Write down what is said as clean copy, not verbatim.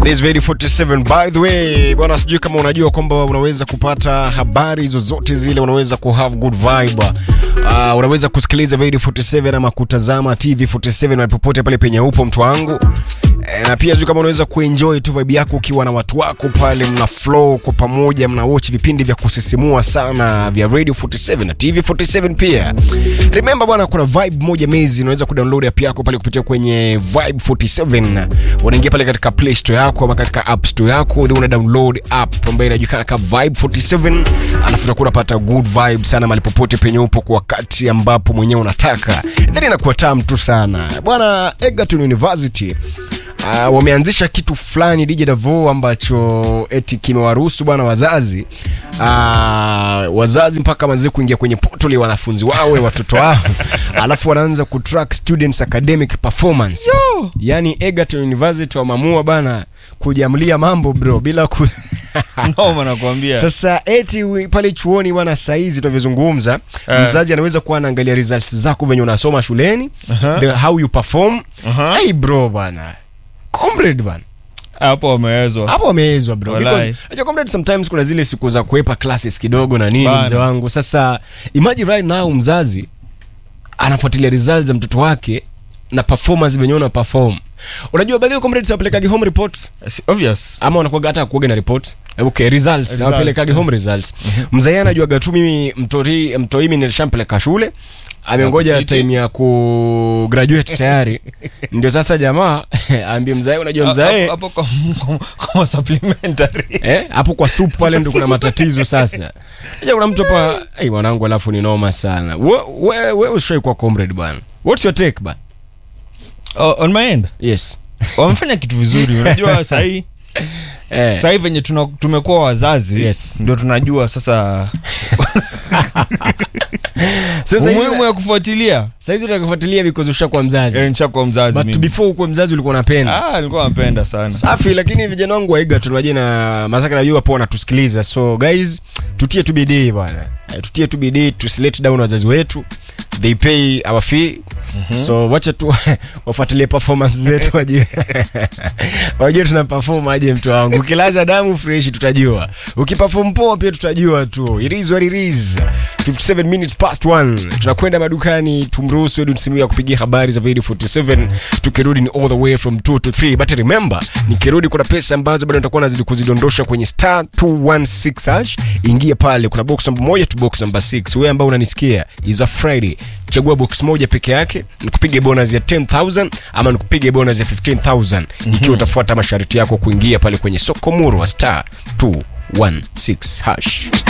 This video 47. By the way, bwana, sijui kama unajua kwamba unaweza kupata habari zozote zile, unaweza ku have good vibe. Unaweza kusikiliza video 47 ama kutazama TV 47 popote pale penye upo mtu wangu. Na pia sijui kama unaweza kuenjoy tu vibe yako ukiwa na watu wako pale, mna flow kwa pamoja, mna watch vipindi vya kusisimua sana vya Radio 47 na TV 47 pia. Remember bwana, kuna vibe moja mezi, unaweza kudownload app yako pale kupitia kwenye Vibe 47. Unaingia pale katika Play Store yako ama katika App Store yako, una download app ambayo inajulikana kama Vibe 47, alafu utakuwa unapata good vibe sana mahali popote penye upo kwa wakati ambapo mwenyewe unataka. Then inakuwa tamu tu sana. Bwana, Egerton University wameanzisha kitu fulani DJ Davo ambacho eti kimewaruhusu bwana wazazi mpaka manzi kuingia kwenye portal ya wanafunzi wao, watoto wao, alafu wanaanza kutrack students academic performance. Yani Egerton University wameamua bana kujamlia mambo bro bila no, nakwambia. Sasa eti pale chuoni bwana, saizi tunavyozungumza, mzazi anaweza kuwa anaangalia results zako venye unasoma shuleni, how you perform. Hey bro bana, comrade bana, hapo wameezwa bro. Because acha comrade, sometimes kuna zile siku za kuepa classes kidogo na nini mzee wangu. Sasa imagine right now mzazi anafuatilia results za mtoto wake na performance venye una perform. Unajua baadhi ya comrades apelekage home reports, obvious, ama wanakuwa hata kuoga na reports. Okay, results apelekage home results. Mzee anajua tu mimi mtoi mimi nilishampeleka shule, amengoja time ya ku graduate tayari. Ndio sasa jamaa aambie mzae, unajua mzae hapo kwa supplementary hapo kwa soup pale ndio kuna matatizo sasa. Je, kuna mtu hapa, mwanangu, alafu ni noma sana. Wewe ushauri kwa comrade bwana, what's your take bwana? On my end, yes, wamefanya kitu vizuri. Unajua sahi sahi venye tumekuwa wazazi, yes, ndio tunajua sasa sasa umuhimu ya kufuatilia. Sasa hizo utakufuatilia because ushakuwa mzazi. Nishakuwa mzazi mimi. But before uko mzazi ulikuwa unapenda. Nilikuwa napenda sana. Safi, lakini vijana wangu wa Egerton waje na Masaka najua hapo wanatusikiliza. So guys, tutie tu bidii bwana. Tutie tu bidii, tusilete down wazazi wetu. They pay our fee. So wacha tu wafuatilie performance zetu waje. Waje tuna perform aje mtu wangu. Ukilaza damu fresh tutajua. Ukiperform poa pia tutajua tu. It is what it is. 57 minutes past 1. Tunakwenda madukani, tumruhusu Edu simu ya kupigia habari za video 47. Tukirudi ni all the way from 2 to 3. But remember, nikirudi kuna pesa ambazo bado nitakuwa nazidi kuzidondosha kwenye star 216#. Ingia pale, kuna box number 1 to box number 6. Wewe ambao unanisikia, is a Friday. Chagua box moja peke yake, nikupige bonus ya 10,000 ama nikupige bonus ya 15,000 ikiwa utafuata masharti yako kuingia pale kwenye soko muru wa star 216#.